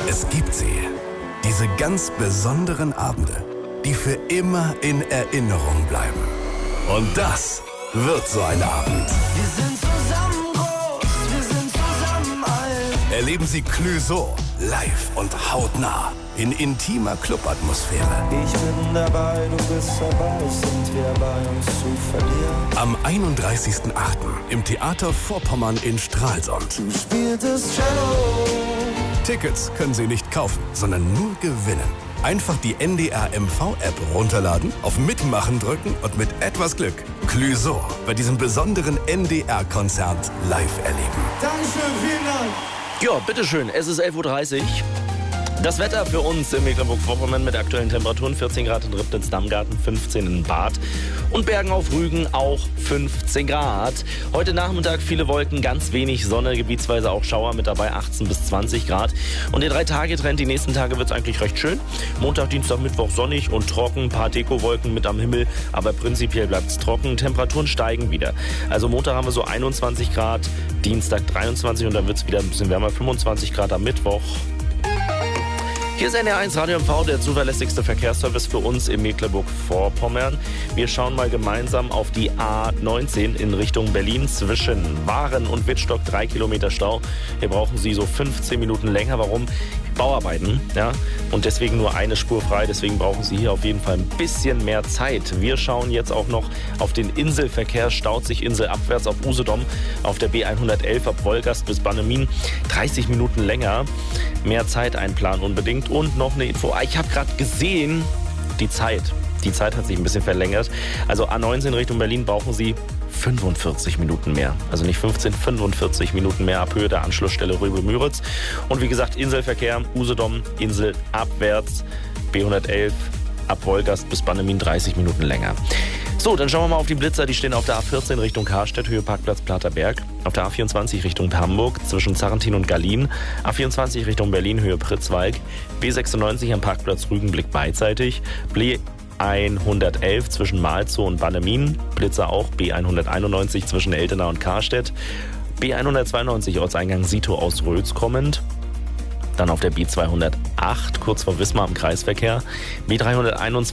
Es gibt sie. Diese ganz besonderen Abende, die für immer in Erinnerung bleiben. Und das wird so ein Abend. Wir sind zusammen groß, wir sind zusammen alt. Erleben Sie Clouseau live und hautnah in intimer Clubatmosphäre. Ich bin dabei, du bist dabei, sind wir bei uns zu verlieren. Am 31.08. im Theater Vorpommern in Stralsund. Du spieltest Cello. Tickets können Sie nicht kaufen, sondern nur gewinnen. Einfach die NDR MV-App runterladen, auf Mitmachen drücken und mit etwas Glück Clouseau bei diesem besonderen NDR-Konzert live erleben. Dankeschön, vielen Dank. Ja, bitteschön, es ist 11.30 Uhr. Das Wetter für uns in Mecklenburg-Vorpommern mit aktuellen Temperaturen: 14 Grad in Ribnitz, Dammgarten, 15 in Bad und Bergen auf Rügen auch 15 Grad. Heute Nachmittag viele Wolken, ganz wenig Sonne, gebietsweise auch Schauer mit dabei, 18 bis 20 Grad. Und der 3-Tage-Trend, die nächsten Tage wird es eigentlich recht schön. Montag, Dienstag, Mittwoch sonnig und trocken, ein paar Dekowolken mit am Himmel, aber prinzipiell bleibt es trocken. Temperaturen steigen wieder. Also Montag haben wir so 21 Grad, Dienstag 23 und dann wird es wieder ein bisschen wärmer, 25 Grad am Mittwoch. Hier ist NR1 Radio MV, der zuverlässigste Verkehrsservice für uns in Mecklenburg-Vorpommern. Wir schauen mal gemeinsam auf die A19 in Richtung Berlin zwischen Waren und Wittstock, 3 Kilometer Stau. Hier brauchen Sie so 15 Minuten länger. Warum? Bauarbeiten, ja, und deswegen nur eine Spur frei. Deswegen brauchen Sie hier auf jeden Fall ein bisschen mehr Zeit. Wir schauen jetzt auch noch auf den Inselverkehr. Staut sich inselabwärts auf Usedom auf der B111 ab Wolgast bis Bannemin 30 Minuten länger. Mehr Zeit einplanen unbedingt. Und noch eine Info. Ich habe gerade gesehen, die Zeit hat sich ein bisschen verlängert. Also A19 Richtung Berlin brauchen Sie 45 Minuten mehr. Also nicht 15, 45 Minuten mehr ab Höhe der Anschlussstelle Rübe-Müritz. Und wie gesagt, Inselverkehr, Usedom, Insel abwärts, B111 ab Wolgast bis Bannemin 30 Minuten länger. So, dann schauen wir mal auf die Blitzer. Die stehen auf der A14 Richtung Karstedt, Höhe Parkplatz Platerberg. Auf der A24 Richtung Hamburg, zwischen Zarrentin und Gallien. A24 Richtung Berlin, Höhe Pritzwalk. B96 am Parkplatz Rügenblick beidseitig. B111 zwischen Malzow und Bannemin. Blitzer auch. B191 zwischen Eltenau und Karstedt. B192 Ortseingang Sito aus Rötz kommend. Dann auf der B208 kurz vor Wismar im Kreisverkehr. B321